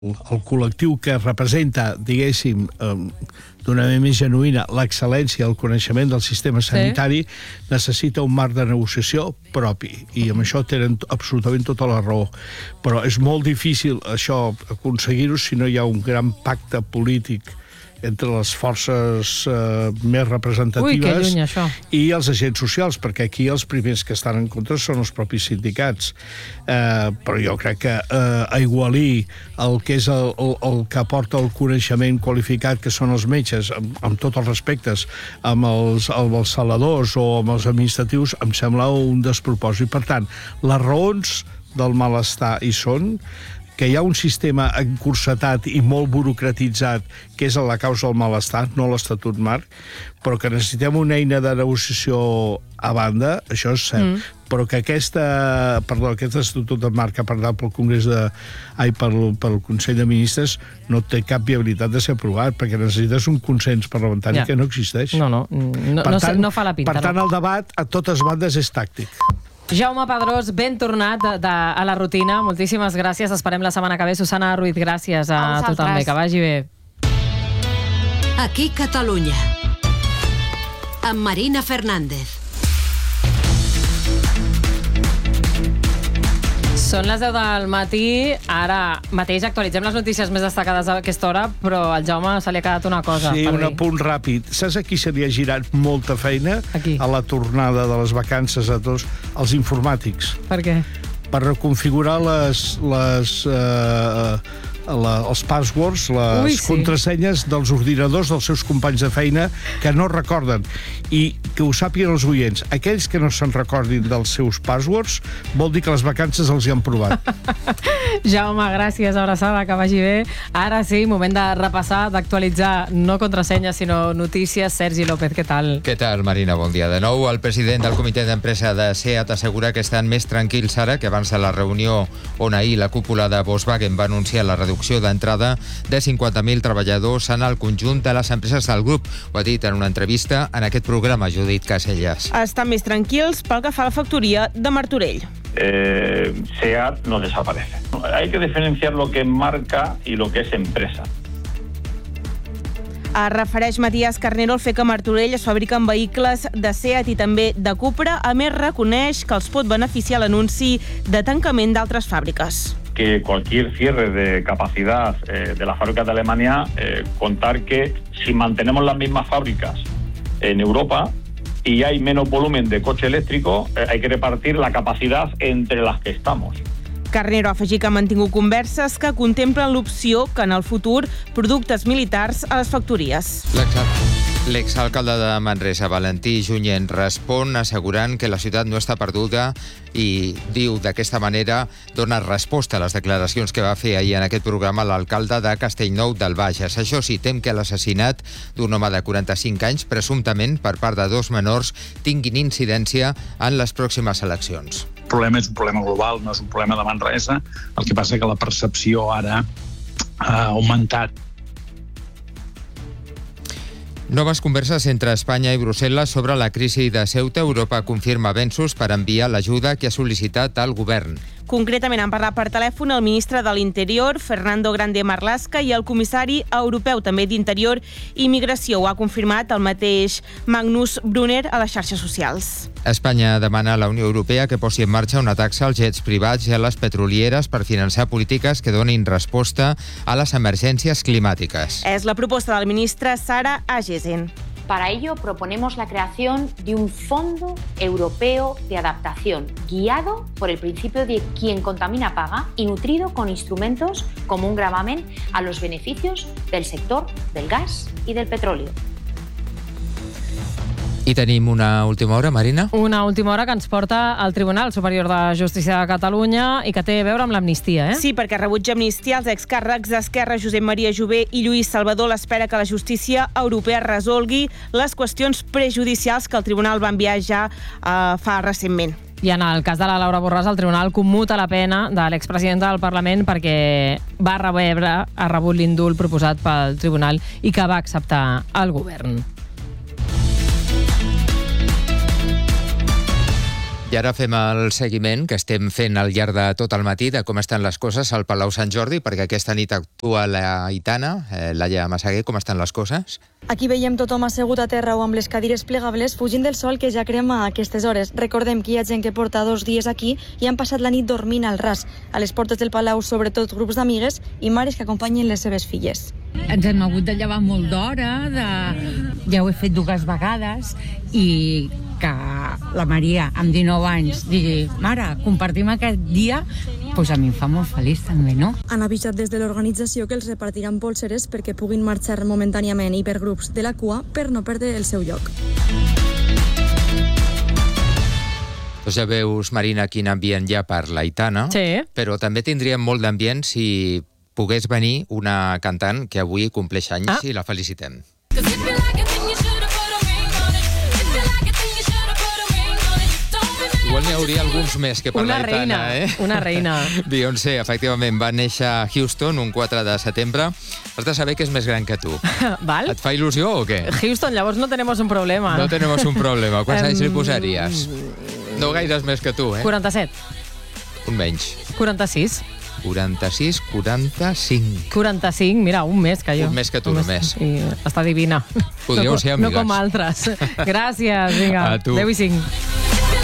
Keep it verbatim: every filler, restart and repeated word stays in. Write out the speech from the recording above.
el col·lectiu que representa, diguéssim, d'una manera més genuïna, l'excel·lència, el coneixement del sistema sanitari, sí. necessita un marc de negociació propi, i amb això tenen absolutament tota la raó. Però és molt difícil això aconseguir-ho si no hi ha un gran pacte polític entre les forces eh, més representatives. Ui, que lluny, això. I els agents socials, perquè aquí els primers que estan en contra són els propis sindicats. Eh, però jo crec que eh, aigualir el que és el, el, el que aporta el coneixement qualificat, que són els metges, amb, amb tots els respectes, amb els, amb els saladors o amb els administratius, em sembla un despropòsit. Per tant, les raons del malestar hi són, que hi ha un sistema encursetat i molt burocratitzat, que és la causa del malestar, no l'Estatut Marc, però que necessitem una eina de negociació a banda, això és cert, mm. però que aquesta, perdó, aquest Estatut de Marc que ha parlat pel Congrés de... ai, pel, pel Consell de Ministres no té cap viabilitat de ser aprovat, perquè necessites un consens parlamentari ja. que no existeix. No, no, no, per no, tant, no fa la pinta. Per tant, no. el debat a totes bandes és tàctic. Jaume Padrós, ben tornat de, de, a la rutina. Moltíssimes gràcies. Esperem la setmana que ve. Susana Ruiz, gràcies a, a tu també. Que vagi bé. Aquí Catalunya. Amb Marina Fernández. Són les deu del matí. Ara mateix actualitzem les notícies més destacades a aquesta hora, però al Jaume se li ha quedat una cosa. Sí, per un dir. apunt ràpid. Saps a qui se li ha girat molta feina? Aquí. A la tornada de les vacances a tots els informàtics. Per què? Per reconfigurar les... les eh, La, els passwords, les Ui, sí. contrasenyes dels ordinadors dels seus companys de feina que no recorden. I que ho sàpiguen els oients. Aquells que no se'n recordin dels seus passwords vol dir que les vacances els hi han provat. Jaume, gràcies, abraçada, que vagi bé. Ara sí, moment de repassar, d'actualitzar no contrasenyes, sinó notícies. Sergi López, què tal? Què tal, Marina? Bon dia de nou. El president del comitè d'empresa de SEAT assegura que estan més tranquils ara que abans de la reunió on ahir la cúpula de Volkswagen va anunciar la reducció d'entrada de cinquanta mil treballadors en el conjunt de les empreses del grup. Ho ha dit en una entrevista en aquest programa Judit Casellas. Estan més tranquils pel que fa a la factoria de Martorell. Eh, SEAT no desaparece. Hay que diferenciar lo que es marca y lo que es empresa. Es refereix Matías Carnero al fet que a Martorell es fabriquen vehicles de SEAT i també de Cupra. A més, reconeix que els pot beneficiar l'anunci de tancament d'altres fàbriques. Que cualquier cierre de capacidad eh, de las fábricas de Alemania, eh, contar que si mantenemos las mismas fábricas en Europa y hay menos volumen de coche eléctrico, eh, hay que repartir la capacidad entre las que estamos. Carnero ha afegit que ha mantingut converses que contemplen l'opció que en el futur productes militars a les factories. L'exalcalde de Manresa, Valentí Junyent, respon assegurant que la ciutat no està perduda i diu d'aquesta manera, dona resposta a les declaracions que va fer ahir en aquest programa l'alcalde de Castellnou del Bages. Això sí, tem que l'assassinat d'un home de quaranta-cinc anys, presumptament per part de dos menors, tinguin incidència en les pròximes eleccions. El problema és un problema global, no és un problema de Manresa. El que passa és que la percepció ara ha augmentat. Noves converses entre Espanya i Brussel·les sobre la crisi de Ceuta. Europa confirma avenços per enviar l'ajuda que ha sol·licitat al govern. Concretament han parlat per telèfon el ministre de l'Interior, Fernando Grande Marlaska, i el comissari europeu també d'Interior i Migració. Ho ha confirmat el mateix Magnus Brunner a les xarxes socials. Espanya demana a la Unió Europea que posi en marxa una taxa als jets privats i a les petrolieres per finançar polítiques que donin resposta a les emergències climàtiques. És la proposta del ministre Sara Agesen. Para ello proponemos la creación de un Fondo Europeo de Adaptación, guiado por el principio de quien contamina paga y nutrido con instrumentos como un gravamen a los beneficios del sector del gas y del petróleo. I tenim una última hora, Marina? Una última hora que ens porta al Tribunal Superior de Justícia de Catalunya i que té a veure amb l'amnistia, eh? Sí, perquè rebutja amnistia als excàrrecs d'Esquerra Josep Maria Jové i Lluís Salvador. L'espera que la justícia europea resolgui les qüestions prejudicials que el tribunal va enviar ja eh, fa recentment. I en el cas de la Laura Borràs, el tribunal commuta la pena de l'expresidenta del Parlament perquè va rebre, ha rebut l'indult proposat pel tribunal i que va acceptar el govern. I ara fem el seguiment que estem fent al llarg de tot el matí de com estan les coses al Palau Sant Jordi, perquè aquesta nit actua la Aitana. Eh, Laia Massaguer, com estan les coses? Aquí veiem tothom assegut a terra o amb les cadires plegables, fugint del sol que ja crema a aquestes hores. Recordem que hi ha gent que porta dos dies aquí i han passat la nit dormint al ras. A les portes del Palau, sobretot grups d'amigues i mares que acompanyen les seves filles. Ens hem hagut de llevar molt d'hora, de... ja ho he fet dues vegades, i que la Maria, amb dinou anys, digui, mare, compartim aquest dia, doncs a mi em fa molt feliç també, no? Han avisat des de l'organització que els repartiran pòlseres perquè puguin marxar momentàniament i per grups de la cua per no perdre el seu lloc. Doncs ja veus, Marina, quin ambient hi ha per l'Aitana, sí. Però també tindríem molt d'ambient si pogués venir una cantant que avui compleix anys ah. i la felicitem. Igual n'hi hauria alguns més que per una l'Aitana, reina, eh? Una reina. Beyoncé, efectivament, va néixer a Houston un quatre de setembre. Has de saber que és més gran que tu. Val. Et fa il·lusió o què? Houston, llavors no tenemos un problema. No tenemos un problema. Quants anys li posaries? No gaires més que tu, eh? quaranta-set. Un menys. quaranta-sis. quaranta-sis, quaranta-cinc. quaranta-cinc, mira, un més que jo. Un més que tu, un només. I està divina. Podríeu no, ser amigues. No com altres. Gràcies, vinga. A tu. deu i cinc.